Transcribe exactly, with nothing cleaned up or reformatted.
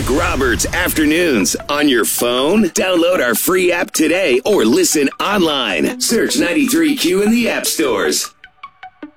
Jake Roberts Afternoons on your phone. Download our free app today or listen online. Search ninety-three Q in the app stores.